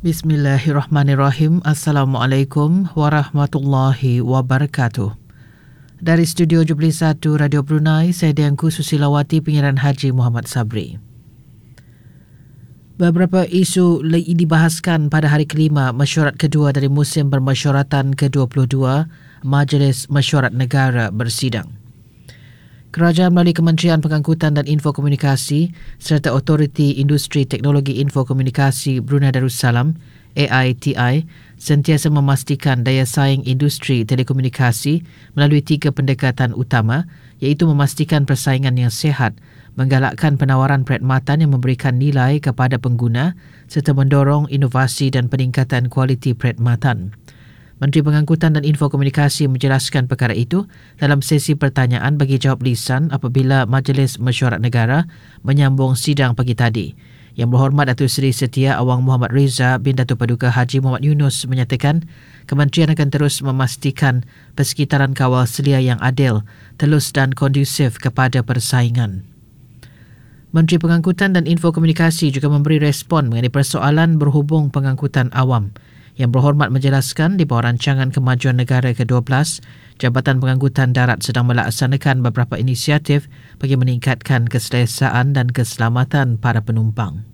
Bismillahirrahmanirrahim. Assalamualaikum warahmatullahi wabarakatuh. Dari Studio Jubilee 1 Radio Brunei, saya Dianku Susilawati, Penyiaran Haji Muhammad Sabri. Beberapa isu dibahaskan pada hari kelima mesyuarat kedua dari musim permesyuaratan ke-22 Majlis Mesyuarat Negara bersidang. Kerajaan melalui Kementerian Pengangkutan dan Infokomunikasi serta Otoriti Industri Teknologi Infokomunikasi Brunei Darussalam AITI sentiasa memastikan daya saing industri telekomunikasi melalui 3 pendekatan utama, iaitu memastikan persaingan yang sihat, menggalakkan penawaran perkhidmatan yang memberikan nilai kepada pengguna serta mendorong inovasi dan peningkatan kualiti perkhidmatan. Menteri Pengangkutan dan Infokomunikasi menjelaskan perkara itu dalam sesi pertanyaan bagi jawab lisan apabila Majlis Mesyuarat Negara menyambung sidang pagi tadi. Yang Berhormat Datuk Seri Setia Awang Muhammad Reza bin Datuk Paduka Haji Muhammad Yunus menyatakan kementerian akan terus memastikan persekitaran kawal selia yang adil, telus dan kondusif kepada persaingan. Menteri Pengangkutan dan Infokomunikasi juga memberi respon mengenai persoalan berhubung pengangkutan awam. Yang Berhormat menjelaskan di bawah Rancangan Kemajuan Negara ke-12, Jabatan Pengangkutan Darat sedang melaksanakan beberapa inisiatif bagi meningkatkan keselesaan dan keselamatan para penumpang.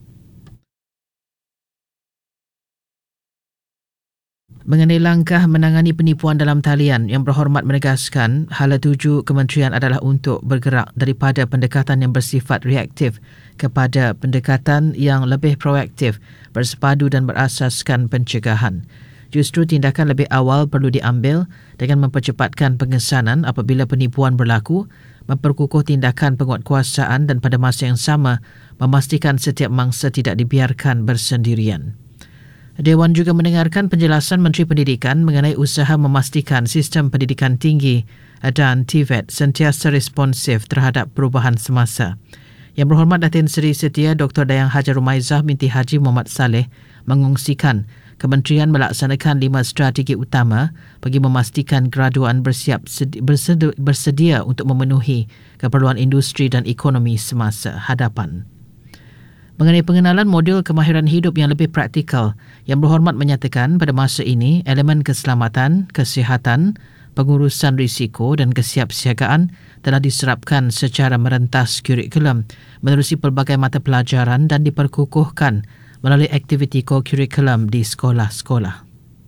Mengenai langkah menangani penipuan dalam talian, Yang Berhormat menegaskan hala tuju kementerian adalah untuk bergerak daripada pendekatan yang bersifat reaktif kepada pendekatan yang lebih proaktif, bersepadu dan berasaskan pencegahan. Justru tindakan lebih awal perlu diambil dengan mempercepatkan pengesanan apabila penipuan berlaku, memperkukuh tindakan penguatkuasaan dan pada masa yang sama memastikan setiap mangsa tidak dibiarkan bersendirian. Dewan juga mendengarkan penjelasan Menteri Pendidikan mengenai usaha memastikan sistem pendidikan tinggi dan TVET sentiasa responsif terhadap perubahan semasa. Yang Berhormat Datin Seri Setia Dr. Dayang Haji Rumaizah binti Haji Muhammad Saleh mengongsikan kementerian melaksanakan 5 strategi utama bagi memastikan graduan bersedia untuk memenuhi keperluan industri dan ekonomi semasa hadapan. Mengenai pengenalan modul kemahiran hidup yang lebih praktikal, Yang Berhormat menyatakan pada masa ini elemen keselamatan, kesihatan, pengurusan risiko dan kesiapsiagaan telah diserapkan secara merentas kurikulum menerusi pelbagai mata pelajaran dan diperkukuhkan melalui aktiviti ko-kurikulum di sekolah-sekolah.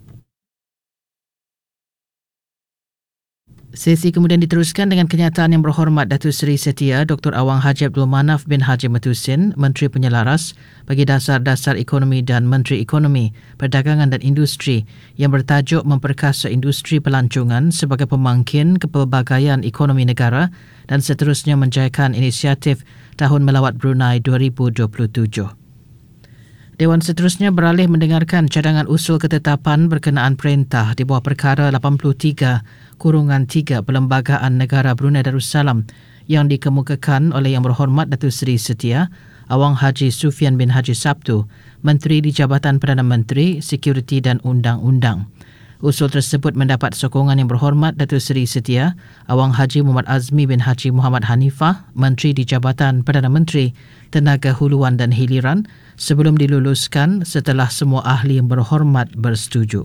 Sesi kemudian diteruskan dengan kenyataan Yang Berhormat Datuk Seri Setia Dr. Awang Haji Abdul Manaf bin Haji Matusin, Menteri Penyelaras bagi Dasar-Dasar Ekonomi dan Menteri Ekonomi, Perdagangan dan Industri yang bertajuk memperkasa industri pelancongan sebagai pemangkin kepelbagaian ekonomi negara dan seterusnya menjayakan inisiatif Tahun Melawat Brunei 2027. Dewan seterusnya beralih mendengarkan cadangan usul ketetapan berkenaan perintah di bawah Perkara 83/3 Perlembagaan Negara Brunei Darussalam yang dikemukakan oleh Yang Berhormat Datuk Seri Setia Awang Haji Sufian bin Haji Sabtu, Menteri di Jabatan Perdana Menteri, Sekuriti dan Undang-Undang. Usul tersebut mendapat sokongan Yang Berhormat Datuk Seri Setia Awang Haji Muhammad Azmi bin Haji Muhammad Hanifah, Menteri di Jabatan Perdana Menteri, Tenaga Huluan dan Hiliran, sebelum diluluskan setelah semua ahli yang berhormat bersetuju.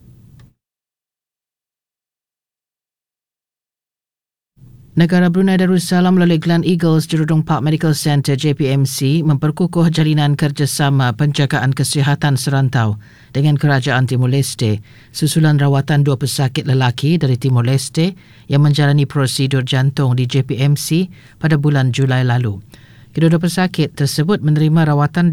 Negara Brunei Darussalam melalui Glen Eagles Jurudong Park Medical Centre JPMC memperkukuh jalinan kerjasama penjagaan kesihatan serantau dengan Kerajaan Timor Leste susulan rawatan 2 pesakit lelaki dari Timor Leste yang menjalani prosedur jantung di JPMC pada bulan Julai lalu. Kedua-dua pesakit tersebut menerima rawatan